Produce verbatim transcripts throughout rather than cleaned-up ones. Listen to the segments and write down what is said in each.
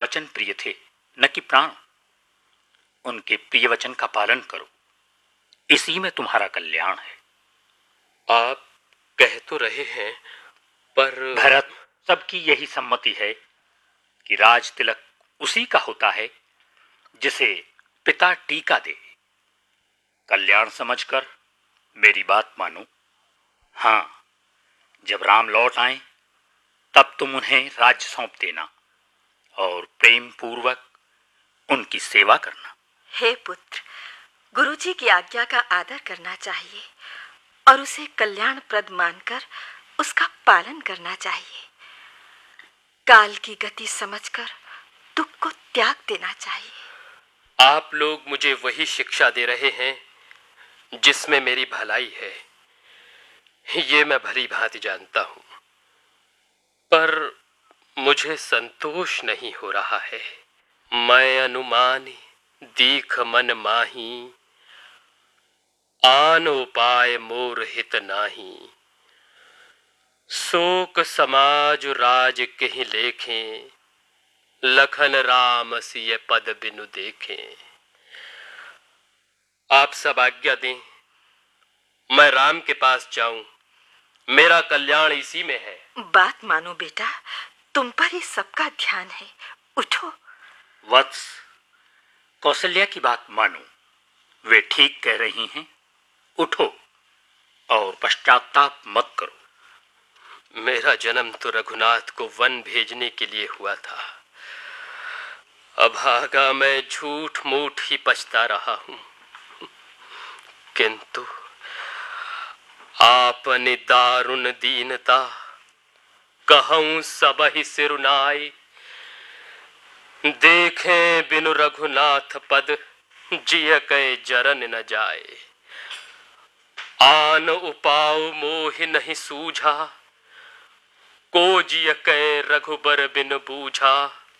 वचन प्रिय थे, न कि प्राण। उनके प्रिय वचन का पालन करो, इसी में तुम्हारा कल्याण है। आप कह तो रहे हैं, पर भरत, सबकी यही सम्मति है कि राज तिलक उसी का होता है जिसे पिता टीका दे। कल्याण समझकर मेरी बात मानो। हां, जब राम लौट आए तब तुम उन्हें राज्य सौंप देना और प्रेम पूर्वक उनकी सेवा करना। हे पुत्र, गुरुजी की आज्ञा का आदर करना चाहिए और उसे कल्याणप्रद मानकर उसका पालन करना चाहिए। काल की गति समझकर दुख को त्याग देना चाहिए। आप लोग मुझे वही शिक्षा दे रहे हैं जिसमें मेरी भलाई है, ये मैं भली भांति जानता हूं, पर मुझे संतोष नहीं हो रहा है। मैं अनुमानी दीख मन माही, आन उपाय मोर हित नाही। शोक समाज राज कहीं लेखें, लखन राम सिय पद बिनु देखें। आप सब आज्ञा दें, मैं राम के पास जाऊं, मेरा कल्याण इसी में है। बात मानो बेटा, तुम पर ही सबका ध्यान है, उठो। वत्स, कौशल्या की बात मानो, वे ठीक कह रही हैं। उठो और पश्चाताप मत करो। मेरा जन्म तो रघुनाथ को वन भेजने के लिए हुआ था। अभागा मैं झूठ मूठ ही पछता रहा हूं, किंतु आपने दारुण दीनता कहूं सबहि सिरुनाई। देखें बिनु रघुनाथ पद, जिय कै जरन न जाए। आन उपाव मोहि नहीं सूझा, को जिय कै रघुबर बिन बूझा।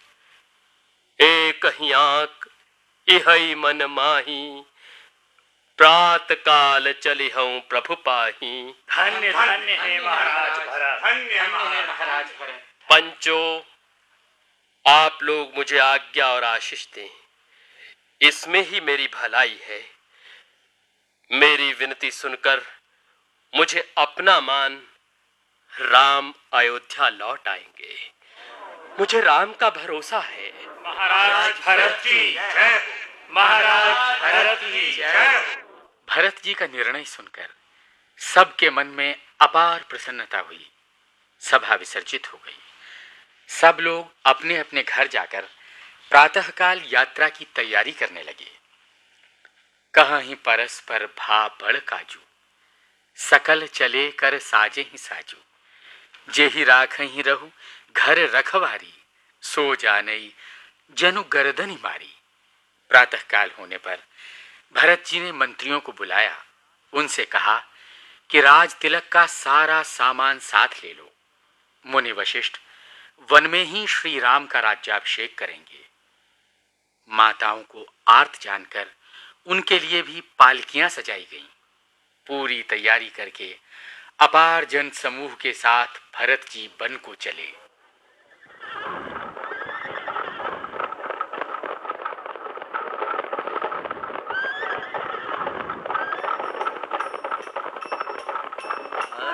एक ही आंख इहै मन माही, प्रात काल चलिहऊं प्रभु पाही। धन्य धन्य है महाराज भरत, धन्य है महाराज भरत। पंचो, आप लोग मुझे आज्ञा और आशीष दें, इसमें ही मेरी भलाई है। मेरी विनती सुनकर मुझे अपना मान राम अयोध्या लौट आएंगे। मुझे राम का भरोसा है। महाराज भरत की जय, महाराज भरत की जय। भरत जी का निर्णय सुनकर सबके मन में अपार प्रसन्नता हुई। सभा विसर्जित हो गई। सब लोग अपने अपने घर जाकर प्रातःकाल यात्रा की तैयारी करने लगे। कहीं परस्पर भा बड़ काजू, सकल चले कर साजे ही साजू। जेहि राख ही रहू घर रखवारी, सो जानई जनु गर्दनी मारी। प्रातःकाल होने पर भरत जी ने मंत्रियों को बुलाया। उनसे कहा कि राज तिलक का सारा सामान साथ ले लो। मुनि वशिष्ठ वन में ही श्री राम का राज्याभिषेक करेंगे। माताओं को आर्त जानकर उनके लिए भी पालकियां सजाई गईं। पूरी तैयारी करके अपार जन समूह के साथ भरत जी वन को चले।